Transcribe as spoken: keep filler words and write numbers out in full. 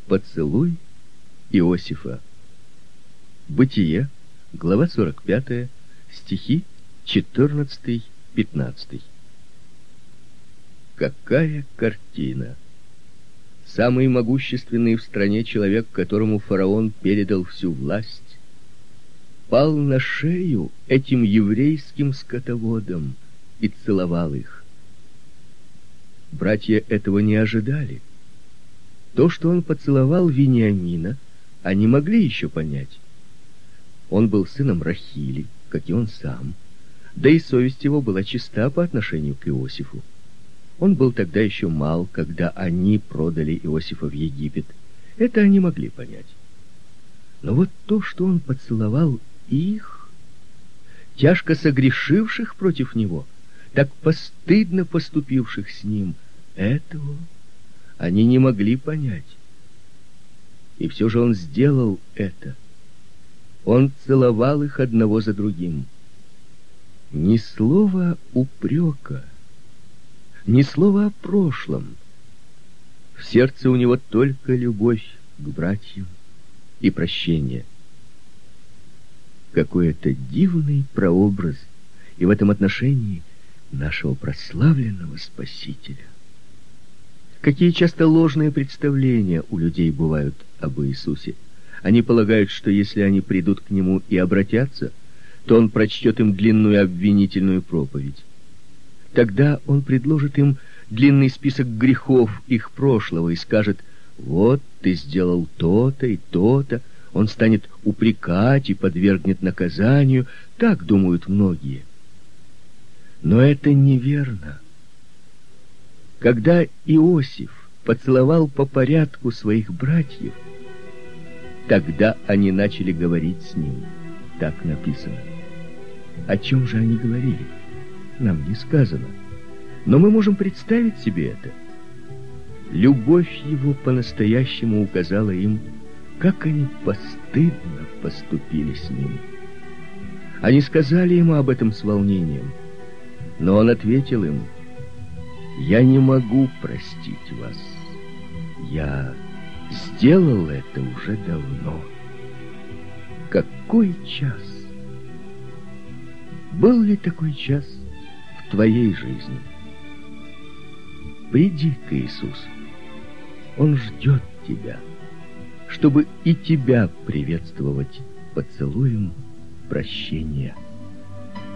Поцелуй Иосифа. Бытие, глава сорок пятая, стихи четырнадцатый-пятнадцатый. Какая картина! Самый могущественный в стране человек, которому фараон передал всю власть, пал на шею этим еврейским скотоводам и целовал их. Братья этого не ожидали. То, что он поцеловал Вениамина, они могли еще понять. Он был сыном Рахили, как и он сам, да и совесть его была чиста по отношению к Иосифу. Он был тогда еще мал, когда они продали Иосифа в Египет. Это они могли понять. Но вот то, что он поцеловал их, тяжко согрешивших против него, так постыдно поступивших с ним, этого они не могли понять. И все же он сделал это. Он целовал их одного за другим. Ни слова упрека, ни слова о прошлом. В сердце у него только любовь к братьям и прощение. Какой это дивный прообраз и в этом отношении нашего прославленного Спасителя. Какие часто ложные представления у людей бывают об Иисусе. Они полагают, что если они придут к Нему и обратятся, то Он прочтет им длинную обвинительную проповедь. Тогда Он предложит им длинный список грехов их прошлого и скажет: «Вот ты сделал то-то и то-то». Он станет упрекать и подвергнет наказанию. Так думают многие. Но это неверно. Когда Иосиф поцеловал по порядку своих братьев, тогда они начали говорить с ним. Так написано. О чем же они говорили? Нам не сказано. Но мы можем представить себе это. Любовь его по-настоящему указала им, как они постыдно поступили с ним. Они сказали ему об этом с волнением, но он ответил им: «Я не могу простить вас. Я сделал это уже давно». Какой час! Был ли такой час в твоей жизни? Приди к Иисусу. Он ждет тебя, чтобы и тебя приветствовать поцелуем прощения.